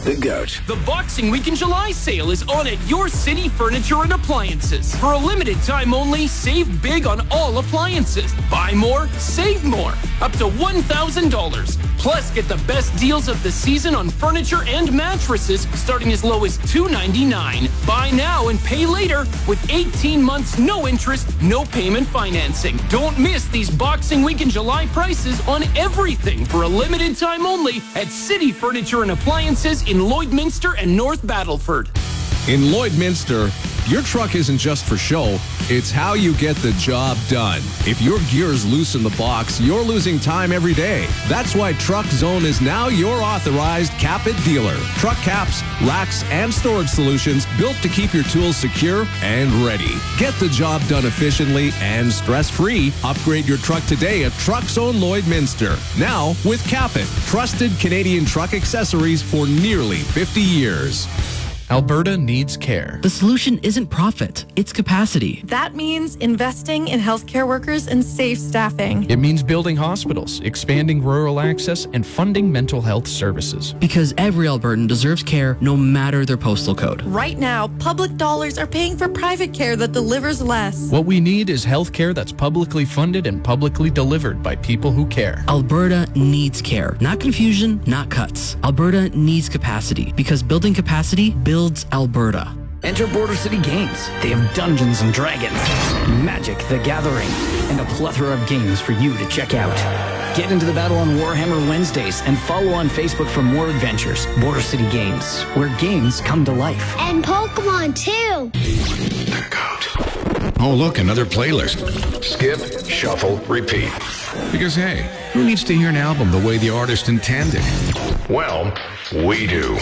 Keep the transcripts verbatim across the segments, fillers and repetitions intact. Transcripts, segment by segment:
The GOAT. The Boxing Week in July sale is on at your City Furniture and Appliances. For a limited time only, save big on all appliances. Buy more, save more. Up to one thousand dollars. Plus, get the best deals of the season on furniture and mattresses starting as low as two ninety-nine. Buy now and pay later with eighteen months, no interest, no payment financing. Don't miss these Boxing Week in July prices on everything for a limited time only at City Furniture and Appliances in Lloydminster and North Battleford. In Lloydminster, your truck isn't just for show, it's how you get the job done. If your gear is loose in the box, you're losing time every day. That's why Truck Zone is now your authorized Cap-It dealer. Truck caps, racks, and storage solutions built to keep your tools secure and ready. Get the job done efficiently and stress-free. Upgrade your truck today at Truck Zone Lloydminster. Now with Cap-It, trusted Canadian truck accessories for nearly fifty years. Alberta needs care. The solution isn't profit, it's capacity. That means investing in healthcare workers and safe staffing. It means building hospitals, expanding rural access, and funding mental health services. Because every Albertan deserves care no matter their postal code. Right now, public dollars are paying for private care that delivers less. What we need is health care that's publicly funded and publicly delivered by people who care. Alberta needs care, not confusion, not cuts. Alberta needs capacity, because building capacity builds Builds Alberta. Enter Border City Games. They have Dungeons and Dragons, Magic the Gathering, and a plethora of games for you to check out. Get into the battle on Warhammer Wednesdays and follow on Facebook for more adventures. Border City Games, where games come to life. And Pokemon, too. The GOAT. Oh, look, another playlist. Skip, shuffle, repeat. Because, hey, who needs to hear an album the way the artist intended? Well, we do.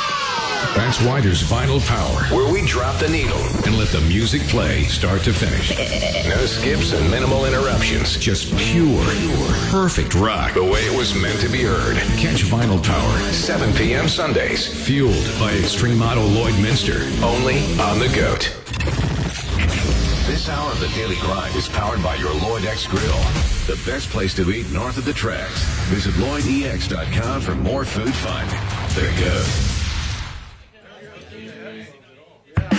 That's why there's Vinyl Power, where we drop the needle and let the music play start to finish. No skips and minimal interruptions. Just pure, perfect rock, the way it was meant to be heard. Catch Vinyl Power, seven p.m. Sundays, fueled by Extreme Auto Lloydminster, only on the GOAT. This hour of the Daily Grind is powered by your Lloyd X Grill, the best place to eat north of the tracks. Visit Lloyd E X dot com for more food fun. The GOAT.